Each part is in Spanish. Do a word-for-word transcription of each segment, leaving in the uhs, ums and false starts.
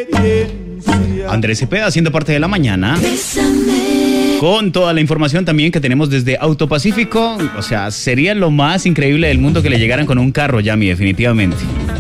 Andrés Cepeda haciendo parte de la mañana. Con toda la información también que tenemos desde Autopacífico. O sea, sería lo más increíble del mundo que le llegaran con un carro, Yami, definitivamente.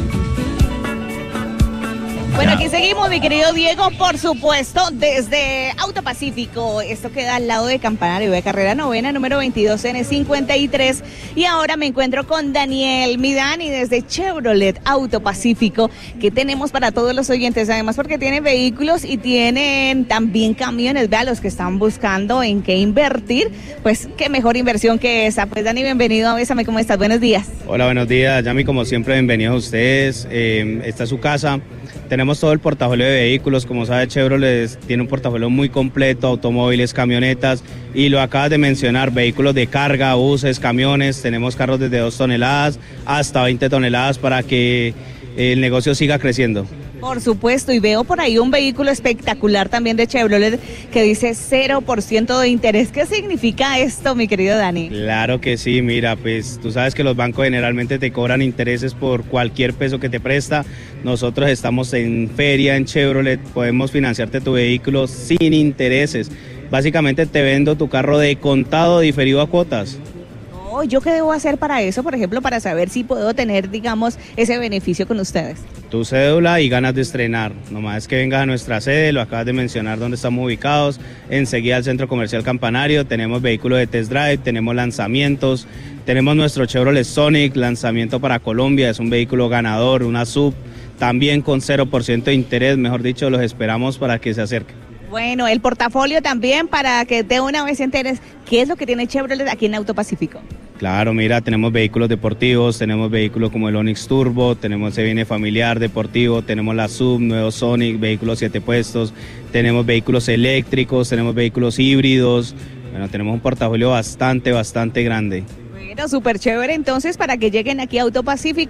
Bueno, aquí seguimos, mi querido Diego, por supuesto, desde Autopacífico. Esto queda al lado de Campanario, de carrera novena, número veintidós N cincuenta y tres. Y ahora me encuentro con Daniel, mi Dani, desde Chevrolet Autopacífico. ¿Qué tenemos para todos los oyentes? Además, porque tienen vehículos y tienen también camiones. Vea, los que están buscando en qué invertir, pues qué mejor inversión que esa. Pues Dani, bienvenido a Bésame, ¿cómo estás? Buenos días. Hola, buenos días, Yami, como siempre, bienvenidos a ustedes. Eh, esta es su casa. Tenemos todo el portafolio de vehículos, como sabe Chevrolet tiene un portafolio muy completo, automóviles, camionetas, y lo acabas de mencionar, vehículos de carga, buses, camiones, tenemos carros desde dos toneladas hasta veinte toneladas para que el negocio siga creciendo. Por supuesto, y veo por ahí un vehículo espectacular también de Chevrolet que dice cero por ciento de interés. ¿Qué significa esto, mi querido Dani? Claro que sí, mira, pues tú sabes que los bancos generalmente te cobran intereses por cualquier peso que te presta. Nosotros estamos en feria en Chevrolet, podemos financiarte tu vehículo sin intereses. Básicamente te vendo tu carro de contado diferido a cuotas. Oh, ¿yo qué debo hacer para eso, por ejemplo, para saber si puedo tener, digamos, ese beneficio con ustedes? Tu cédula y ganas de estrenar. Nomás es que vengas a nuestra sede, lo acabas de mencionar dónde estamos ubicados, enseguida al Centro Comercial Campanario, tenemos vehículos de test drive, tenemos lanzamientos, tenemos nuestro Chevrolet Sonic, lanzamiento para Colombia, es un vehículo ganador, una sub, también con cero por ciento de interés, mejor dicho, los esperamos para que se acerquen. Bueno, el portafolio también para que de una vez enteres qué es lo que tiene Chevrolet aquí en Autopacífico. Claro, mira, tenemos vehículos deportivos, tenemos vehículos como el Onix Turbo, tenemos el viene familiar deportivo, tenemos la Sub, nuevo Sonic, vehículos siete puestos, tenemos vehículos eléctricos, tenemos vehículos híbridos, bueno, tenemos un portafolio bastante, bastante grande. Bueno, súper chévere entonces para que lleguen aquí a Autopacífico.